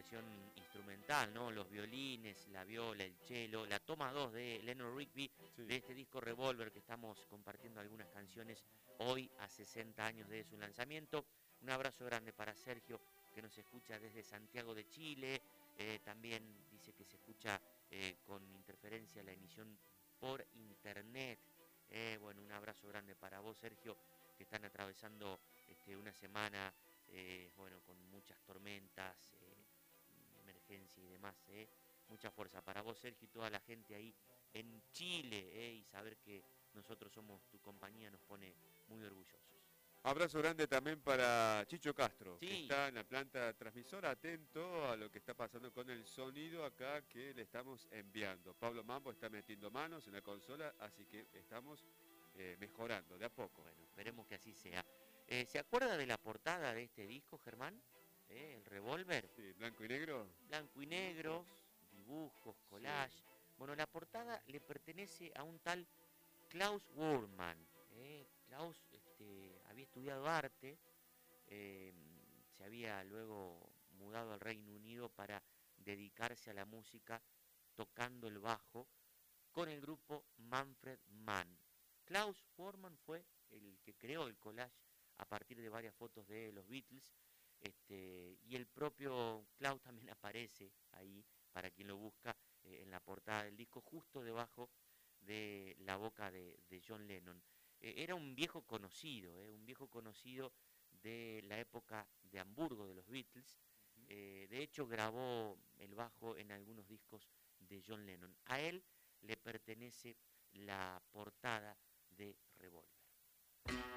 versión instrumental, ¿no? Los violines, la viola, el cello, la toma 2 de Leonard Rigby, Sí. de este disco Revolver, que estamos compartiendo algunas canciones hoy a 60 años de su lanzamiento. Un abrazo grande para Sergio, que nos escucha desde Santiago de Chile. También dice que se escucha con interferencia la emisión por internet. Bueno, un abrazo grande para vos, Sergio, que están atravesando una semana bueno, con muchas tormentas, emergencia y demás. Mucha fuerza para vos, Sergio, y toda la gente ahí en Chile, y saber que nosotros somos tu compañía nos pone muy orgullosos. Abrazo grande también para Chicho Castro, que Sí, está en la planta transmisora, atento a lo que está pasando con el sonido acá que le estamos enviando. Pablo Mambo está metiendo manos en la consola, así que estamos mejorando de a poco. bueno, esperemos que así sea. ¿Se acuerda de la portada de este disco, Germán? El Revolver. Sí, blanco y negro. Blanco y negro, dibujos, Sí. collage. Bueno, la portada le pertenece a un tal Klaus Wurman. Klaus había estudiado arte, eh, se había luego mudado al Reino Unido para dedicarse a la música tocando el bajo con el grupo Manfred Mann. Klaus Wurman fue el que creó el collage a partir de varias fotos de los Beatles, y el propio Klaus también aparece ahí, para quien lo busca, en la portada del disco, justo debajo de la boca de John Lennon. Era un viejo conocido de la época de Hamburgo de los Beatles. De hecho, grabó el bajo en algunos discos de John Lennon. A él le pertenece la portada de Revolver.